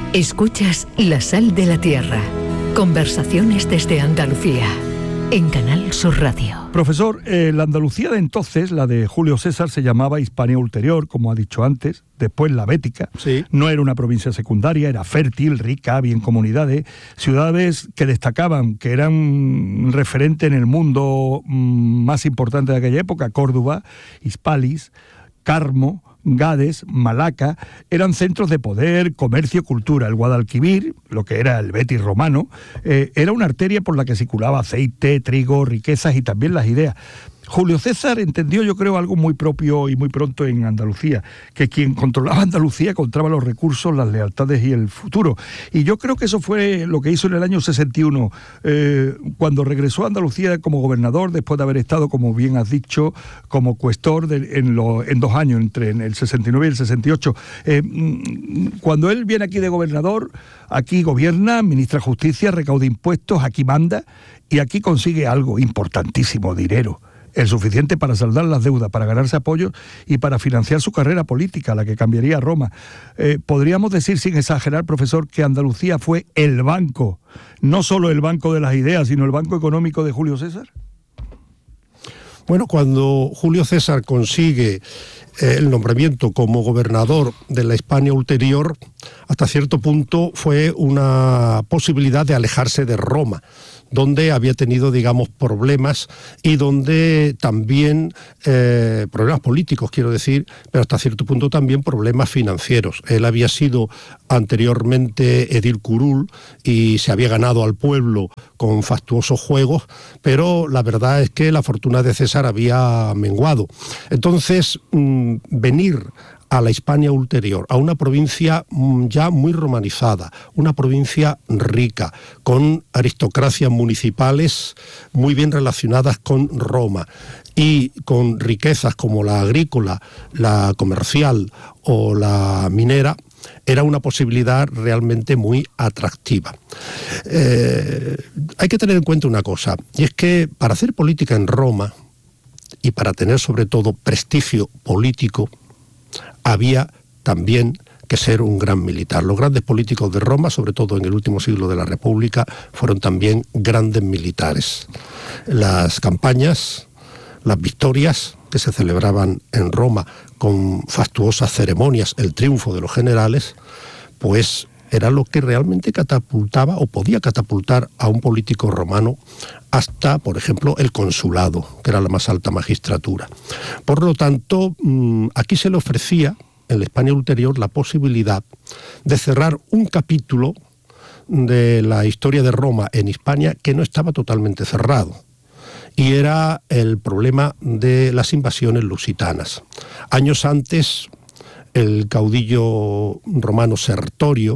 Escuchas La Sal de la Tierra. Conversaciones desde Andalucía. En Canal Sur Radio. Profesor, la Andalucía de entonces, la de Julio César, se llamaba Hispania Ulterior, como ha dicho antes, después la Bética. Sí. No era una provincia secundaria, era fértil, rica, había en comunidades, ciudades que destacaban, que eran referente en el mundo más importante de aquella época: Córdoba, Hispalis, Carmo, Gades, Malaca, eran centros de poder, comercio, cultura. El Guadalquivir, lo que era el Betis romano, era una arteria por la que circulaba aceite, trigo, riquezas y también las ideas. Julio César entendió, yo creo, algo muy propio y muy pronto en Andalucía, que quien controlaba Andalucía encontraba los recursos, las lealtades y el futuro. Y yo creo que eso fue lo que hizo en el año 61, cuando regresó a Andalucía como gobernador, después de haber estado, como bien has dicho, como cuestor en 2 años, entre el 69 y el 68. Cuando él viene aquí de gobernador, aquí gobierna, administra justicia, recauda impuestos, aquí manda, y aquí consigue algo importantísimo: dinero. El suficiente para saldar las deudas, para ganarse apoyos y para financiar su carrera política, la que cambiaría a Roma. Podríamos decir, sin exagerar, profesor, que Andalucía fue el banco, no solo el banco de las ideas, sino el banco económico de Julio César. Bueno, cuando Julio César consigue el nombramiento como gobernador de la Hispania Ulterior, hasta cierto punto fue una posibilidad de alejarse de Roma, donde había tenido, digamos, problemas y donde también, problemas políticos, quiero decir, pero hasta cierto punto también problemas financieros. Él había sido anteriormente edil curul y se había ganado al pueblo con fastuosos juegos, pero la verdad es que la fortuna de César había menguado. Entonces, venir a la Hispania Ulterior, a una provincia ya muy romanizada, una provincia rica, con aristocracias municipales muy bien relacionadas con Roma y con riquezas como la agrícola, la comercial o la minera, era una posibilidad realmente muy atractiva. Hay que tener en cuenta una cosa, y es que para hacer política en Roma y para tener sobre todo prestigio político, había también que ser un gran militar. Los grandes políticos de Roma, sobre todo en el último siglo de la República, fueron también grandes militares. Las campañas, las victorias que se celebraban en Roma con fastuosas ceremonias, el triunfo de los generales, pues era lo que realmente catapultaba o podía catapultar a un político romano hasta, por ejemplo, el consulado, que era la más alta magistratura. Por lo tanto, aquí se le ofrecía, en la Hispania Ulterior, la posibilidad de cerrar un capítulo de la historia de Roma en Hispania que no estaba totalmente cerrado, y era el problema de las invasiones lusitanas. Años antes, el caudillo romano Sertorio,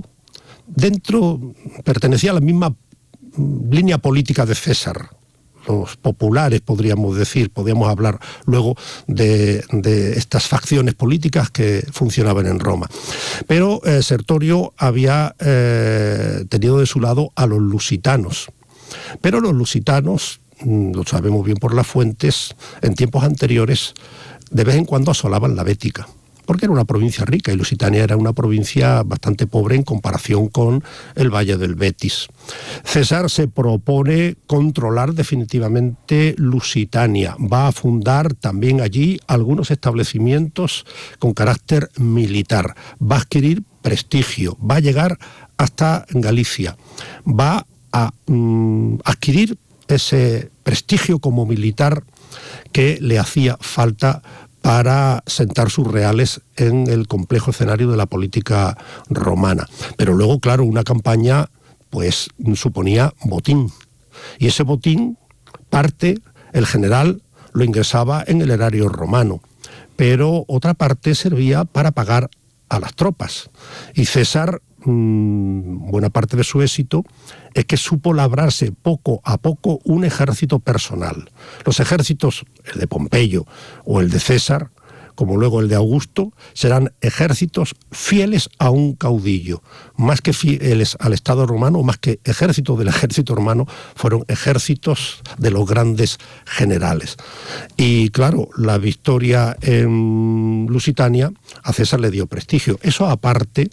pertenecía a la misma línea política de César, los populares, podríamos decir. Podríamos hablar luego de estas facciones políticas que funcionaban en Roma. Pero Sertorio había tenido de su lado a los lusitanos. Pero los lusitanos, lo sabemos bien por las fuentes, en tiempos anteriores, de vez en cuando asolaban la Bética, porque era una provincia rica y Lusitania era una provincia bastante pobre en comparación con el Valle del Betis. César se propone controlar definitivamente Lusitania. Va a fundar también allí algunos establecimientos con carácter militar. Va a adquirir prestigio, va a llegar hasta Galicia. Va a adquirir ese prestigio como militar que le hacía falta para sentar sus reales en el complejo escenario de la política romana. Pero luego, claro, una campaña pues suponía botín. Y ese botín, parte, el general lo ingresaba en el erario romano, pero otra parte servía para pagar a las tropas. Y César, buena parte de su éxito es que supo labrarse poco a poco un ejército personal. Los ejércitos, el de Pompeyo o el de César, como luego el de Augusto, serán ejércitos fieles a un caudillo, más que fieles al Estado romano, más que ejércitos del ejército romano, fueron ejércitos de los grandes generales. Y claro, la victoria en Lusitania a César le dio prestigio. Eso aparte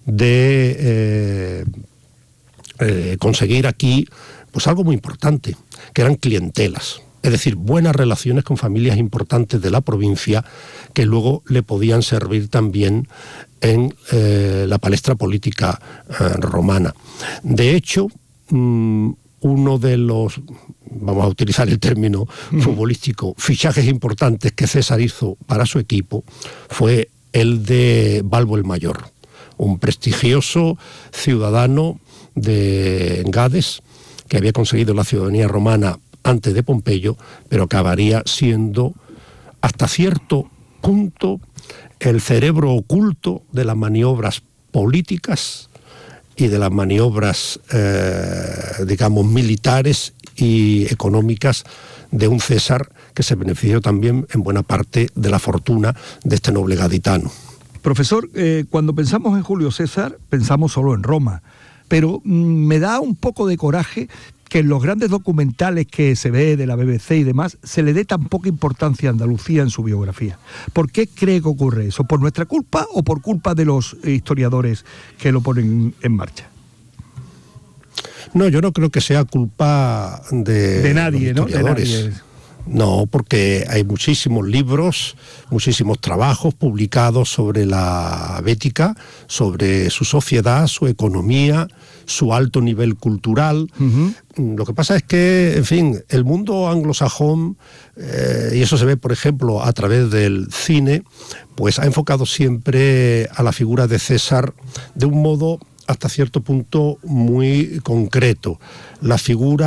de conseguir aquí pues algo muy importante, que eran clientelas. Es decir, buenas relaciones con familias importantes de la provincia que luego le podían servir también en la palestra política romana. De hecho, uno de los, vamos a utilizar el término futbolístico, fichajes importantes que César hizo para su equipo fue el de Balbo el Mayor, un prestigioso ciudadano de Gades que había conseguido la ciudadanía romana antes de Pompeyo, pero acabaría siendo hasta cierto punto el cerebro oculto de las maniobras políticas y de las maniobras, digamos, militares y económicas de un César que se benefició también en buena parte de la fortuna de este noble gaditano. Profesor, cuando pensamos en Julio César, pensamos solo en Roma, pero me da un poco de coraje que en los grandes documentales que se ve de la BBC y demás, se le dé tan poca importancia a Andalucía en su biografía. ¿Por qué cree que ocurre eso? ¿Por nuestra culpa o por culpa de los historiadores que lo ponen en marcha? No, yo no creo que sea culpa de nadie, los historiadores. De nadie. No, porque hay muchísimos libros, muchísimos trabajos publicados sobre la Bética, sobre su sociedad, su economía, su alto nivel cultural. Lo que pasa es que, en fin, el mundo anglosajón, y eso se ve, por ejemplo, a través del cine, pues ha enfocado siempre a la figura de César de un modo hasta cierto punto muy concreto. La figura